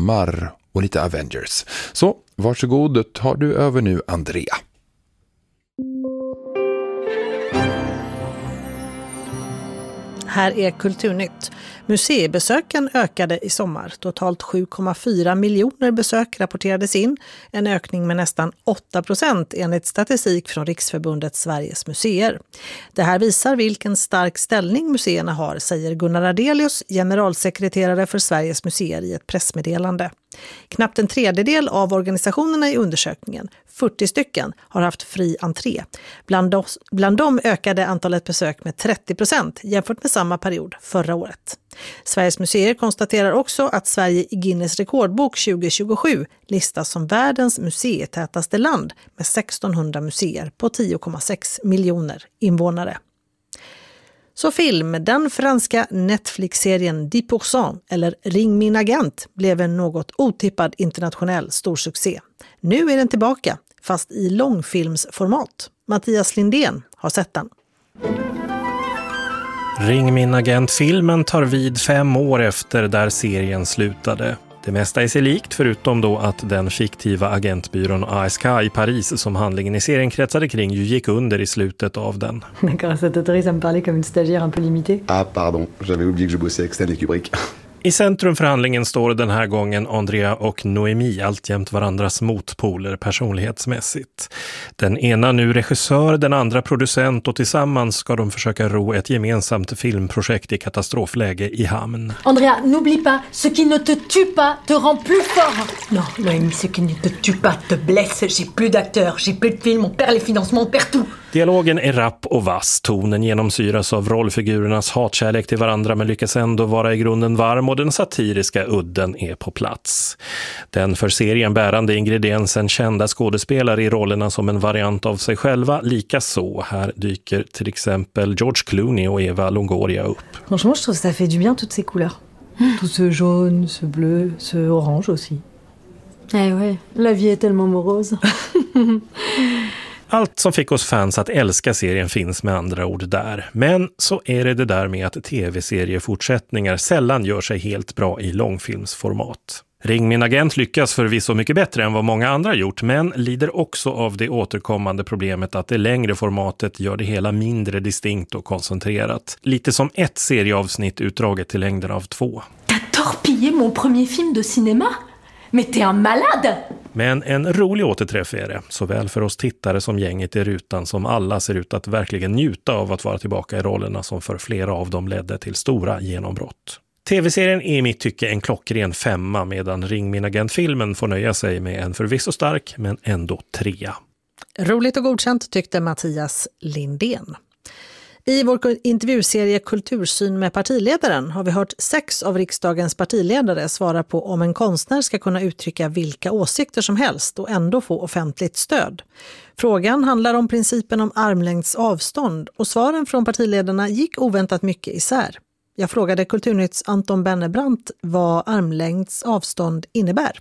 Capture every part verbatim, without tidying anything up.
sommar och lite Avengers. Så varsågod, tar du över nu, Andrea. Här är Kulturnytt. Museibesöken ökade i sommar. Totalt sju komma fyra miljoner besök rapporterades in. En ökning med nästan åtta procent enligt statistik från Riksförbundet Sveriges museer. Det här visar vilken stark ställning museerna har, säger Gunnar Ardelius, generalsekreterare för Sveriges museer, i ett pressmeddelande. Knappt en tredjedel av organisationerna i undersökningen, fyrtio stycken, har haft fri entré. Bland, oss, bland dem ökade antalet besök med trettio procent jämfört med samma period förra året. Sveriges museer konstaterar också att Sverige i Guinness rekordbok tjugo tjugosju listas som världens museitätaste land med sextonhundra museer på tio komma sex miljoner invånare. Så film, den franska Netflix-serien dix procent eller Ring min agent blev en något otippad internationell storsuccé. Nu är den tillbaka, fast i långfilmsformat. Mattias Lindén har sett den. Ring min agent-filmen tar vid fem år efter där serien slutade. Det mesta är sig likt, förutom då att den fiktiva agentbyrån A S K i Paris som handlingen i serien kretsade kring ju gick under i slutet av den. D'accord, ça t'autorise à me parler comme une stagiaire un peu limitée? Ah pardon, j'avais oublié que je bossais avec Stanley Kubrick. I centrum för handlingen står den här gången Andrea och Noémie, alltjämt varandras motpoler personlighetsmässigt. Den ena nu regissör, den andra producent, och tillsammans ska de försöka ro ett gemensamt filmprojekt i katastrofläge i hamn. Andrea, n'oublie pas, ce qui ne te tue pas te rend plus fort. Non, Noémie, ce qui ne te tue pas te blesse. J'ai plus d'acteurs, j'ai plus de films, on perd les financements, on perd tout. Dialogen är rapp och vass, tonen genomsyras av rollfigurernas hatkärlek till varandra men lyckas ändå vara i grunden varm och den satiriska udden är på plats. Den för serien bärande ingrediensen kända skådespelare i rollerna som en variant av sig själva, lika så. Här dyker till exempel George Clooney och Eva Longoria upp. Franchement, je trouve que ça fait du bien toutes ces couleurs. Tout ce jaune, ce bleu, ce orange aussi. Eh ouais, la vie est tellement morose. Allt som fick oss fans att älska serien finns med andra ord där. Men så är det det där med att tv-seriefortsättningar sällan gör sig helt bra i långfilmsformat. Ring min agent lyckas förvisso mycket bättre än vad många andra gjort, men lider också av det återkommande problemet att det längre formatet gör det hela mindre distinkt och koncentrerat. Lite som ett serieavsnitt utdraget till längden av två. T'as torpillé mon premier film de cinéma? Mais t'es un malade! Men en rolig återträff är det, såväl för oss tittare som gänget i rutan, som alla ser ut att verkligen njuta av att vara tillbaka i rollerna som för flera av dem ledde till stora genombrott. Tv-serien är i mitt tycke en klockren femma, medan Ring min agent-filmen får nöja sig med en förvisso stark men ändå trea. Roligt och godkänt, tyckte Mattias Lindén. I vår intervjuserie Kultursyn med partiledaren har vi hört sex av riksdagens partiledare svara på om en konstnär ska kunna uttrycka vilka åsikter som helst och ändå få offentligt stöd. Frågan handlar om principen om armlängds avstånd och svaren från partiledarna gick oväntat mycket isär. Jag frågade Kulturnytts Anton Bennebrant vad armlängds avstånd innebär.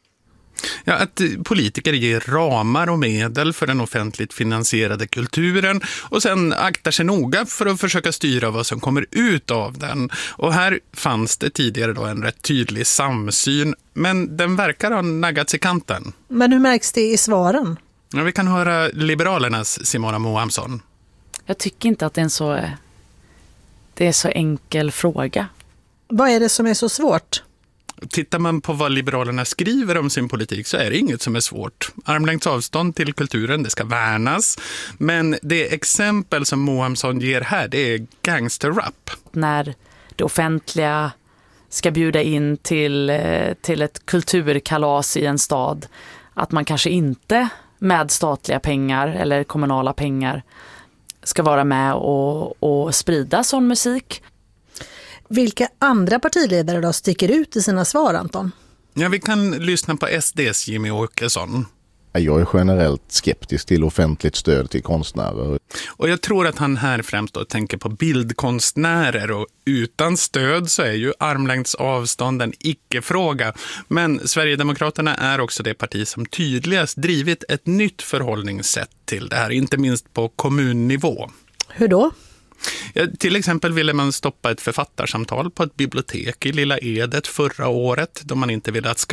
Ja, att politiker ger ramar och medel för den offentligt finansierade kulturen och sen aktar sig noga för att försöka styra vad som kommer ut av den. Och här fanns det tidigare då en rätt tydlig samsyn, men den verkar ha naggats i kanten. Men hur märks det i svaren? Ja, vi kan höra Liberalernas Simona Mohamsson. Jag tycker inte att det är en så, det är så enkel fråga. Vad är det som är så svårt? Tittar man på vad Liberalerna skriver om sin politik så är det inget som är svårt. Armlängds avstånd till kulturen, det ska värnas. Men det exempel som Mohamsson ger här, det är gangsterrap. När det offentliga ska bjuda in till, till ett kulturkalas i en stad, att man kanske inte med statliga pengar eller kommunala pengar ska vara med och, och sprida sån musik. Vilka andra partiledare då sticker ut i sina svar, Anton? Ja, vi kan lyssna på S D:s Jimmy Åkesson. Jag är generellt skeptisk till offentligt stöd till konstnärer. Och jag tror att han här främst då tänker på bildkonstnärer, och utan stöd så är ju armlängds avstånd en icke-fråga. Men Sverigedemokraterna är också det parti som tydligast drivit ett nytt förhållningssätt till det här, inte minst på kommunnivå. Hur då? Ja, till exempel ville man stoppa ett författarsamtal på ett bibliotek i Lilla Edet förra året, då man inte ville att